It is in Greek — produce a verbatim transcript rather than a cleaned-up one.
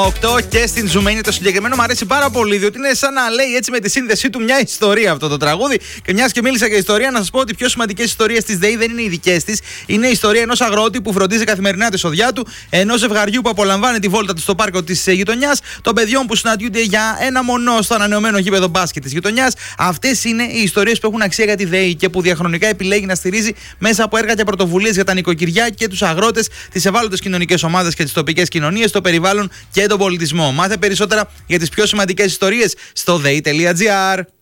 οκτώ και στην Ζουμένη το συγκεκριμένο μου αρέσει πάρα πολύ, διότι είναι σαν να λέει έτσι με τη σύνδεσή του μια ιστορία αυτό το τραγούδι. Και μια και μίλησα για ιστορία, να σας πω ότι οι πιο σημαντικές ιστορίες της ΔΕΗ δεν είναι οι δικές της. Είναι η ιστορία ενός αγρότη που φροντίζει καθημερινά τη σοδιά του, ενός ζευγαριού που απολαμβάνει τη βόλτα του στο πάρκο της γειτονιάς, των παιδιών που συναντιούνται για ένα μονό στο ανανεωμένο γήπεδο μπάσκετ της γειτονιάς. Αυτές είναι οι ιστορίες που έχουν αξία για τη ΔΕΗ και που διαχρονικά επιλέγει να στηρίζει μέσα από έργα και πρωτοβουλίες για τα νοικοκυριά και τους αγρότες, τις ευάλωτες κοινωνικές ομάδες και τις τοπικές κοινωνίες, το περιβάλλον και τον πολιτισμό. Μάθε περισσότερα για τις πιο σημαντικές ιστορίες στο δέη τελεία τζι άρ.